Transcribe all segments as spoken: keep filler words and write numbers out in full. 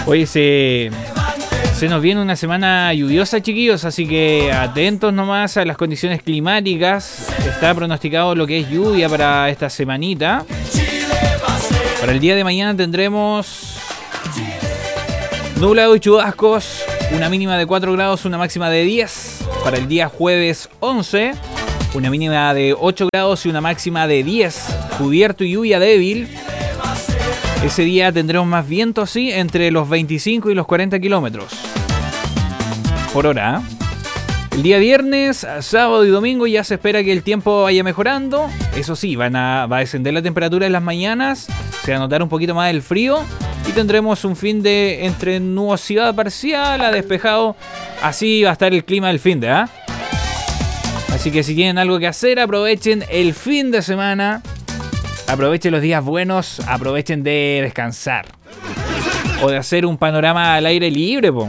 Oye, se, se nos viene una semana lluviosa, chiquillos, así que atentos nomás a las condiciones climáticas. Está pronosticado lo que es lluvia para esta semanita. Para el día de mañana tendremos nublado y chubascos, una mínima de cuatro grados, una máxima de diez. Para el día jueves once, una mínima de ocho grados y una máxima de diez. Cubierto y lluvia débil. Ese día tendremos más viento, sí, entre los veinticinco y los cuarenta kilómetros por hora. El día viernes, sábado y domingo ya se espera que el tiempo vaya mejorando. Eso sí, van a, va a descender la temperatura en las mañanas, se va a notar un poquito más el frío y tendremos un fin de entre nubosidad parcial a despejado. Así va a estar el clima del fin de, ¿ah? Así que si tienen algo que hacer, aprovechen el fin de semana. Aprovechen los días buenos, aprovechen de descansar. O de hacer un panorama al aire libre, po.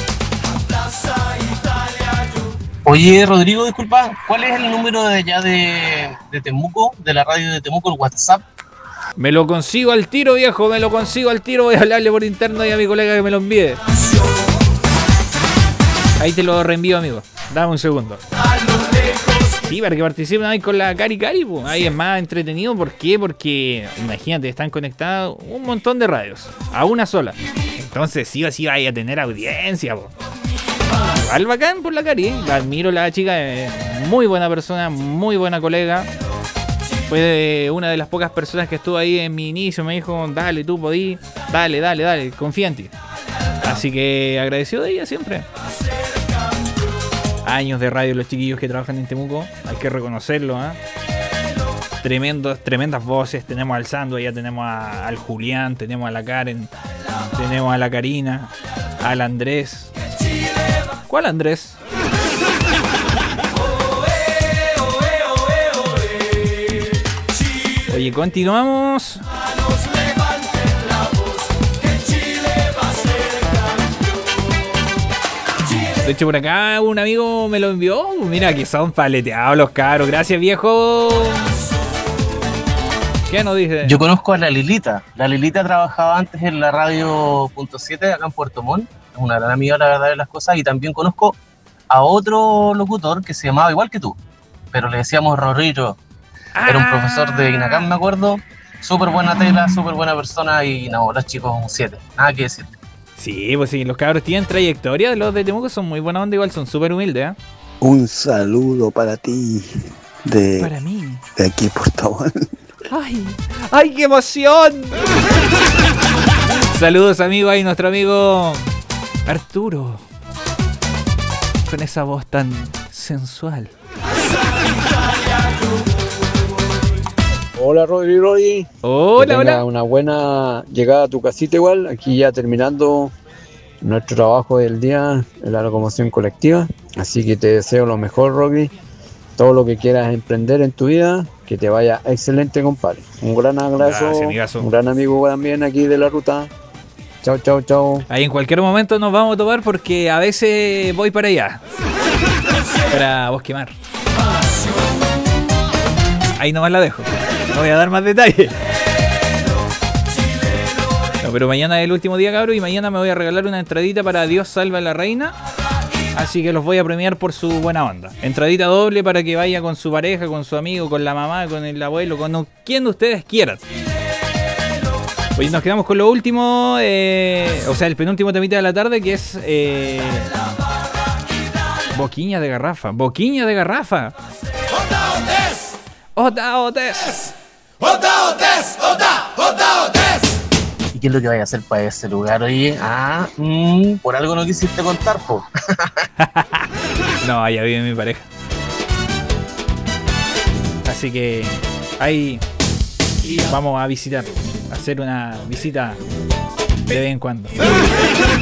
Oye, Rodrigo, disculpa, ¿cuál es el número de allá de, de Temuco, de la radio de Temuco, el WhatsApp? Me lo consigo al tiro, viejo, me lo consigo al tiro. Voy a hablarle por interno y a mi colega que me lo envíe. Ahí te lo reenvío, amigo. Dame un segundo. Sí, para que participen ahí con la Cari Cari, pues. Ahí es más entretenido. ¿Por qué? Porque, imagínate, están conectados un montón de radios a una sola. Entonces sí o sí vaya a tener audiencia, pues. Igual bacán por la Cari, ¿eh? La admiro, la chica, es muy buena persona, muy buena colega. Fue de una de las pocas personas que estuvo ahí en mi inicio. Me dijo, dale, tú podí, dale, dale, dale, confía en ti. Así que agradecido de ella siempre. Años de radio los chiquillos que trabajan en Temuco, hay que reconocerlo, ¿eh? Tremendos, tremendas voces. Tenemos al Sando, ya tenemos a, al Julián, tenemos a la Karen, tenemos a la Karina, al Andrés. ¿Cuál Andrés? Oye, continuamos. De hecho, por acá un amigo me lo envió. Mira que son paleteados los caros. Gracias, viejo. ¿Qué nos dice? Yo conozco a la Lilita. La Lilita trabajaba antes en la radio punto siete acá en Puerto Montt. Es una gran amiga, la verdad, de las cosas. Y también conozco a otro locutor que se llamaba igual que tú, pero le decíamos Rorrito. Ah. Era un profesor de INACAM, me acuerdo. Súper buena tela, súper buena persona. Y no, los chicos un siete. Nada que decir. Sí, pues sí, los cabros tienen trayectoria. Los de Temuco son muy buena onda, igual son súper humildes, ¿eh? Un saludo para ti. De, para mí. De aquí, Puerto Montt. ¡Ay! ¡Ay, qué emoción! Saludos, amigo. Ahí nuestro amigo Arturo. Con esa voz tan sensual. Hola, Rodri, Rodri. Hola, hola. Una buena llegada a tu casita igual. Aquí ya terminando nuestro trabajo del día en la locomoción colectiva. Así que te deseo lo mejor, Rodri. Todo lo que quieras emprender en tu vida, que te vaya excelente, compadre. Un gran abrazo. Gracias, un gran amigo también aquí de la ruta. Chao, chao, chao. Ahí en cualquier momento nos vamos a tomar porque a veces voy para allá. Para Bosquemar. Ahí nomás la dejo. No voy a dar más detalles. No, pero mañana es el último día, cabrón, y mañana me voy a regalar una entradita para Dios salva a la reina. Así que los voy a premiar por su buena onda. Entradita doble para que vaya con su pareja, con su amigo, con la mamá, con el abuelo, con quien ustedes quieran. Hoy nos quedamos con lo último, eh, o sea, el penúltimo temita de la tarde, que es eh, Boquiña de Garrafa. Boquiña de Garrafa. Ota Otes. Ota Otes. Ota Ota Otes. ¿Y qué es lo que vaya a hacer para ese lugar, oye? Ah, mmm, por algo no quisiste contar, po. No, allá vive mi pareja. Así que ahí vamos a visitar, a hacer una visita de vez en cuando.